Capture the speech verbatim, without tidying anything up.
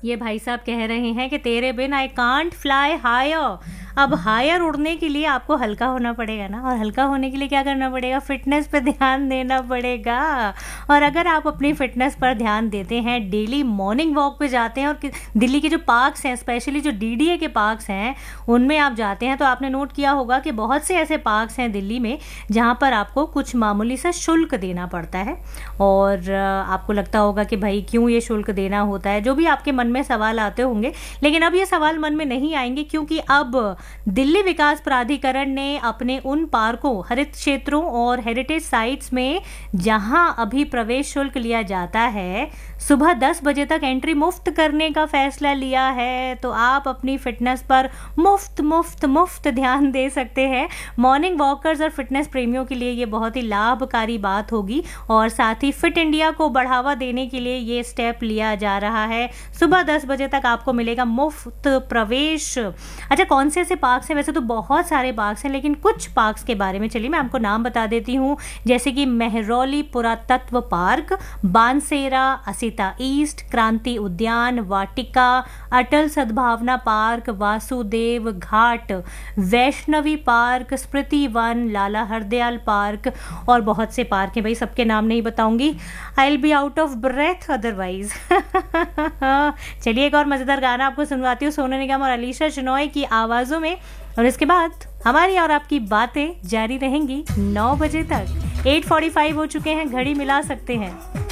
ये भाई साहब कह रहे हैं कि तेरे बिन आई कांट फ्लाई हायर। अब हायर उड़ने के लिए आपको हल्का होना पड़ेगा ना, और हल्का होने के लिए क्या करना पड़ेगा, फिटनेस पे ध्यान देना पड़ेगा। और अगर आप अपनी फिटनेस पर ध्यान देते हैं, डेली मॉर्निंग वॉक पे जाते हैं, और दिल्ली के जो पार्क्स हैं, स्पेशली जो डीडीए के पार्क्स हैं, उनमें आप जाते हैं, तो आपने नोट किया होगा कि बहुत से ऐसे पार्क्स हैं दिल्ली में जहाँ पर आपको कुछ मामूली सा शुल्क देना पड़ता है। और आपको लगता होगा कि भाई क्यों ये शुल्क देना होता है, जो भी आपके मन में सवाल आते होंगे। लेकिन अब ये सवाल मन में नहीं आएंगे, क्योंकि अब दिल्ली विकास प्राधिकरण ने अपने उन पार्कों, हरित क्षेत्रों और हेरिटेज साइट्स में जहां अभी प्रवेश शुल्क लिया जाता है, सुबह दस बजे तक एंट्री मुफ्त करने का फैसला लिया है। तो आप अपनी फिटनेस पर मुफ्त मुफ्त मुफ्त ध्यान दे सकते हैं। मॉर्निंग वॉकर्स और फिटनेस प्रेमियों के लिए ये बहुत ही लाभकारी बात होगी, और साथ ही फिट इंडिया को बढ़ावा देने के लिए ये स्टेप लिया जा रहा है। सुबह दस बजे तक आपको मिलेगा मुफ्त प्रवेश। अच्छा, कौन से ऐसे पार्क्स हैं? वैसे तो बहुत सारे पार्क्स हैं, लेकिन कुछ पार्क्स के बारे में चलिए मैं आपको नाम बता देती हूँ। जैसे कि मेहरौली पुरातत्व पार्क, बानसेरा, असिता ईस्ट, क्रांति उद्यान, वाटिका, अटल सद्भावना पार्क, वासुदेव घाट, वैष्णवी पार्क, स्मृति वन, लाला हरदयाल पार्क, और बहुत से पार्क हैं भाई, सबके नाम नहीं बताऊंगी, I will be out of breath otherwise. चलिए एक और मजेदार गाना आपको सुनवाती हूँ सोनू निगम और अलीशा चिनॉय की आवाजों में, और इसके बाद हमारी और आपकी बातें जारी रहेंगी नौ बजे तक। आठ पैंतालीस हो चुके हैं, घड़ी मिला सकते हैं।